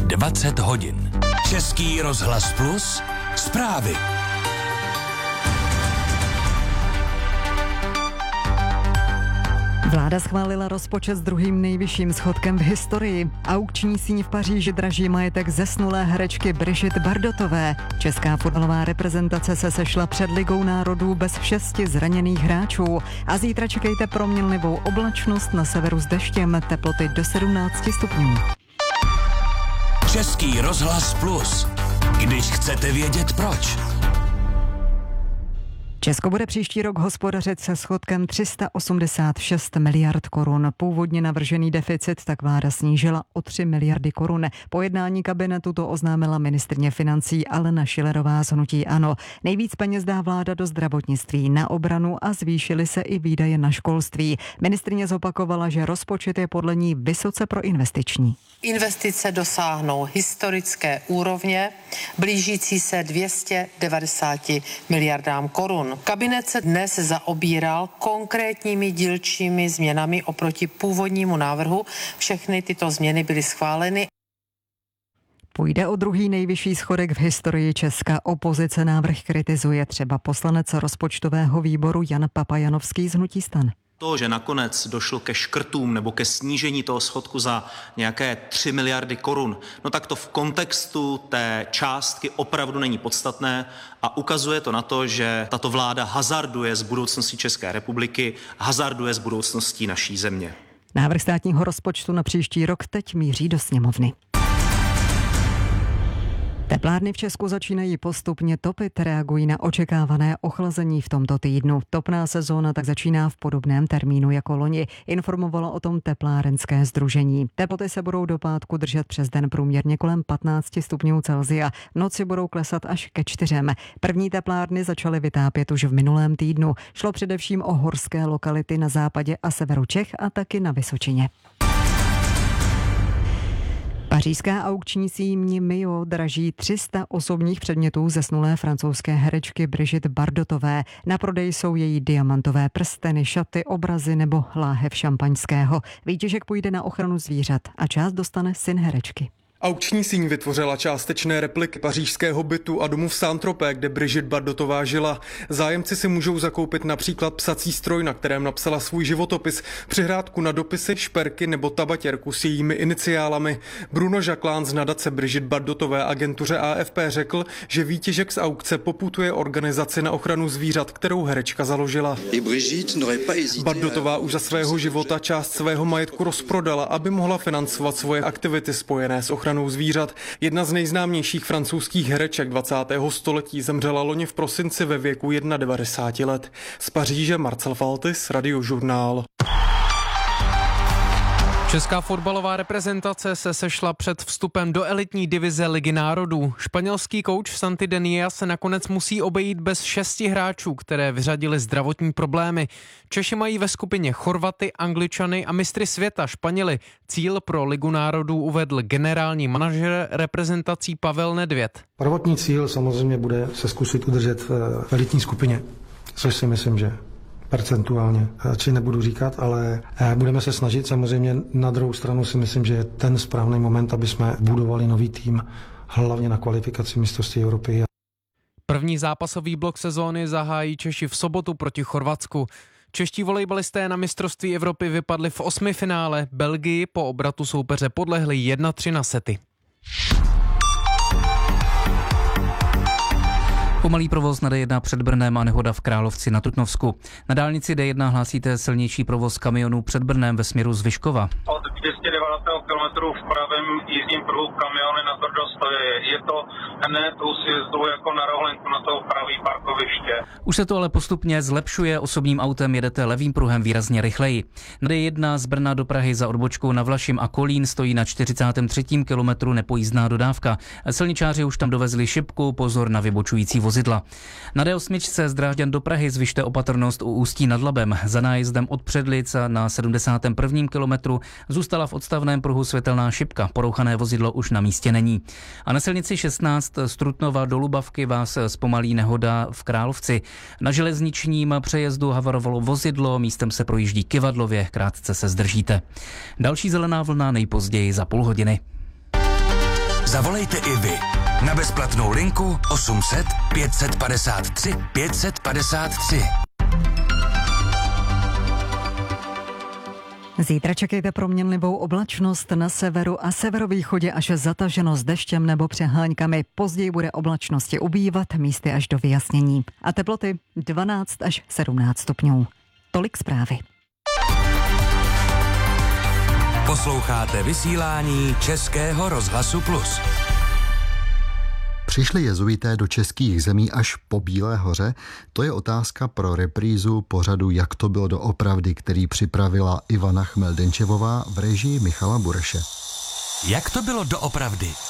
20 hodin. Český rozhlas Plus, zprávy. Vláda schválila rozpočet s druhým nejvyšším schodkem v historii. Aukční síň v Paříži draží majetek zesnulé herečky Brigitte Bardotové. Česká fotbalová reprezentace se sešla před Ligou národů bez 6 zraněných hráčů. A zítra čekejte proměnlivou oblačnost, na severu s deštěm, teploty do 17 stupňů. Český rozhlas Plus. Když chcete vědět proč. Česko bude příští rok hospodařit se schodkem 386 miliard korun. Původně navržený deficit tak vláda snížila o 3 miliardy korun. Po jednání kabinetu to oznámila ministryně financí Alena Schillerová z hnutí ANO. Nejvíc peněz dá vláda do zdravotnictví, na obranu a zvýšily se i výdaje na školství. Ministryně zopakovala, že rozpočet je podle ní vysoce proinvestiční. Investice dosáhnou historické úrovně, blížící se 290 miliardám korun. Kabinet se dnes zaobíral konkrétními dílčími změnami oproti původnímu návrhu. Všechny tyto změny byly schváleny. Půjde o druhý nejvyšší schodek v historii Česka. Opozice návrh kritizuje, třeba poslanec rozpočtového výboru Jan Papajanovský z hnutí STAN. To, že nakonec došlo ke škrtům nebo ke snížení toho schodku za nějaké 3 miliardy korun, no tak to v kontextu té částky opravdu není podstatné a ukazuje to na to, že tato vláda hazarduje s budoucností České republiky, hazarduje s budoucností naší země. Návrh státního rozpočtu na příští rok teď míří do sněmovny. Teplárny v Česku začínají postupně topit, reagují na očekávané ochlazení v tomto týdnu. Topná sezóna tak začíná v podobném termínu jako loni, informovalo o tom teplárenské sdružení. Teploty se budou do pátku držet přes den průměrně kolem 15 stupňů Celsia. V noci budou klesat až ke 4. První teplárny začaly vytápět už v minulém týdnu. Šlo především o horské lokality na západě a severu Čech a taky na Vysočině. Pařížská aukční síň Mio draží 300 osobních předmětů zesnulé francouzské herečky Brigitte Bardotové. Na prodej jsou její diamantové prsteny, šaty, obrazy nebo láhev šampaňského. Výtěžek půjde na ochranu zvířat a část dostane syn herečky. Aukční síň vytvořila částečné repliky pařížského bytu a domu v Saint-Tropez, kde Brigitte Bardotová žila. Zájemci si můžou zakoupit například psací stroj, na kterém napsala svůj životopis, přihrádku na dopisy, šperky nebo tabatěrku s jejími iniciálami. Bruno Jacquelin z nadace Brigitte Bardotové agentuře AFP řekl, že výtěžek z aukce poputuje organizaci na ochranu zvířat, kterou herečka založila. Bardotová už za svého života část svého majetku rozprodala, aby mohla financovat svoje aktivity spojené s ochranou zvířat. Jedna z nejznámějších francouzských hereček 20. století zemřela loni v prosinci ve věku 91 let. Z Paříže Marcel Faltis, Radiožurnál. Česká fotbalová reprezentace se sešla před vstupem do elitní divize Ligy národů. Španělský kouč Santi Denia se nakonec musí obejít bez 6 hráčů, které vyřadili zdravotní problémy. Češi mají ve skupině Chorvaty, Angličany a mistry světa Španěli. Cíl pro Ligu národů uvedl generální manažer reprezentací Pavel Nedvěd. Prvotní cíl samozřejmě bude se zkusit udržet v elitní skupině, což si myslím, že percentuálně, či nebudu říkat, ale budeme se snažit. Samozřejmě na druhou stranu si myslím, že je ten správný moment, aby jsme budovali nový tým, hlavně na kvalifikaci mistrovství Evropy. První zápasový blok sezóny zahájí Češi v sobotu proti Chorvatsku. Čeští volejbalisté na mistrovství Evropy vypadli v 8. finále. Belgii po obratu soupeře podlehli 1-3 na sety. Pomalý provoz na D1 před Brnem a nehoda v Královci na Trutnovsku. Na dálnici D1 hlásíte silnější provoz kamionů před Brnem ve směru z Vyškova. Od 290 km v pravém jízdním pruhu kamiony na tvrdo stojí. Je to hned u sjezdu jako na rohlinku na to pravý parkoviště. Už se to ale postupně zlepšuje, osobním autem jedete levým pruhem výrazně rychleji. Na D1 z Brna do Prahy za odbočkou na Vlašim a Kolín stojí na 43. kilometru nepojízdná dodávka. Silničáři už tam dovezli šipku, pozor na vybočující vozidla. Na D8 z Drážďan do Prahy zvyšte opatrnost u Ústí nad Labem. Za nájezdem od Předlic na 71. kilometru zůstala v odstavném pruhu světelná šipka. Porouchané vozidlo už na místě není. A na silnici 16 z Trutnova do Lubavky vás zpomalí nehoda v Královci. Na železničním přejezdu havarovalo vozidlo, místem se projíždí kyvadlově, krátce se zdržíte. Další zelená vlna nejpozději za půl hodiny. Zavolejte i vy na bezplatnou linku 800 553 553. Zítra čekejte proměnlivou oblačnost na severu a severovýchodě až zataženo s deštěm nebo přeháňkami. Později bude oblačnosti ubývat, místy až do vyjasnění. A teploty 12 až 17 stupňů. Tolik zprávy. Posloucháte vysílání Českého rozhlasu Plus. Přišli jezuité do českých zemí až po Bílé hoře? To je otázka pro reprízu pořadu Jak to bylo doopravdy, který připravila Ivana Chmeldenčevová v režii Michala Bureše. Jak to bylo doopravdy?